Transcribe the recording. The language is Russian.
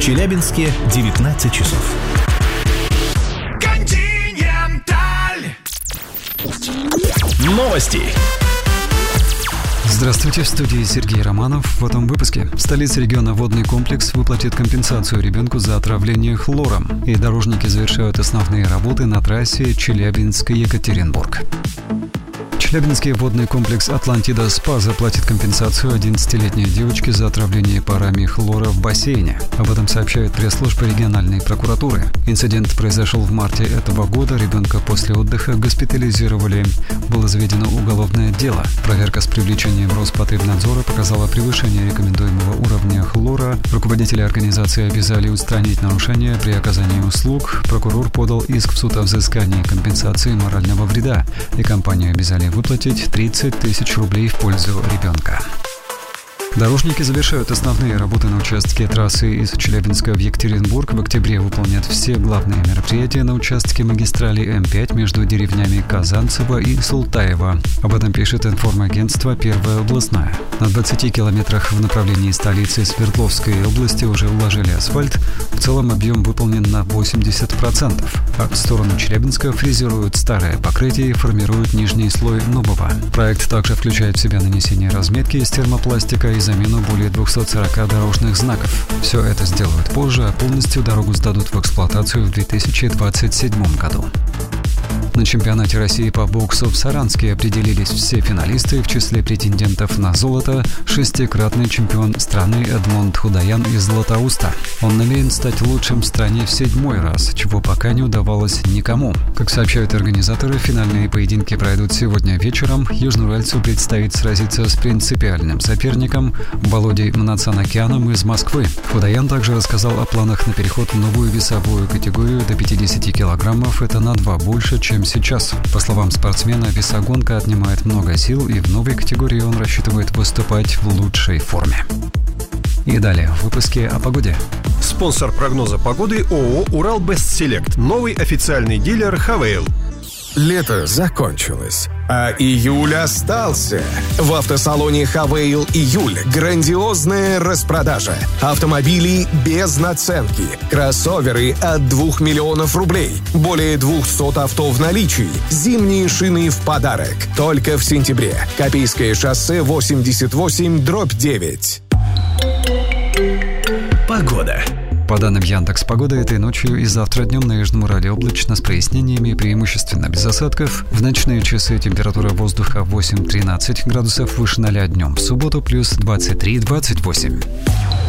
В Челябинске 19 часов. Новости. Здравствуйте, в студии Сергей Романов. В этом выпуске. Столица региона водный комплекс выплатит компенсацию ребенку за отравление хлором. И дорожники завершают основные работы на трассе Челябинск-Екатеринбург. Челябинский водный комплекс «Атлантида СПА» заплатит компенсацию 11-летней девочке за отравление парами хлора в бассейне. Об этом сообщает пресс-служба региональной прокуратуры. Инцидент произошел в марте этого года. Ребенка после отдыха госпитализировали. Было заведено уголовное дело. Проверка с привлечением Роспотребнадзора показала превышение рекомендуемого уровня хлора. Руководители организации обязали устранить нарушения при оказании услуг. Прокурор подал иск в суд о взыскании компенсации морального вреда. И компанию обязали выплатить 30 тысяч рублей в пользу ребенка. Дорожники завершают основные работы на участке трассы из Челябинска в Екатеринбург. В октябре выполнят все главные мероприятия на участке магистрали М5 между деревнями Казанцево и Султаево. Об этом пишет информагентство «Первая областная». На 20 километрах в направлении столицы Свердловской области уже уложили асфальт. В целом объем выполнен на 80%. А в сторону Челябинска фрезеруют старое покрытие и формируют нижний слой нового. Проект также включает в себя нанесение разметки из термопластика и замену более 240 дорожных знаков. Все это сделают позже, а полностью дорогу сдадут в эксплуатацию в 2027 году. На чемпионате России по боксу в Саранске определились все финалисты. В числе претендентов на золото шестикратный чемпион страны Эдмонд Худаян из Златоуста. Он намерен стать лучшим в стране в 7-й раз, чего пока не удавалось никому. Как сообщают организаторы, финальные поединки пройдут сегодня вечером. Южноуральцу предстоит сразиться с принципиальным соперником Володей Мнацанакяном из Москвы. Худаян также рассказал о планах на переход в новую весовую категорию до 50 килограммов. Это на 2 больше, чем сейчас. По словам спортсмена, весогонка отнимает много сил, и в новой категории он рассчитывает выступать в лучшей форме. И далее в выпуске о погоде. Спонсор прогноза погоды ООО «Урал-Бестселект». Новый официальный дилер «Хавейл». Лето закончилось, а июль остался. В автосалоне «Хавейл» июль грандиозная распродажа. Автомобили без наценки. Кроссоверы от 2 миллионов рублей. Более 200 авто в наличии. Зимние шины в подарок. Только в сентябре. Копейское шоссе 88/9. Погода. По данным Яндекс.Погоды, этой ночью и завтра днем на Южном Урале облачно с прояснениями, преимущественно без осадков. В ночные часы температура воздуха 8-13 градусов выше 0 днем. В субботу плюс 23-28.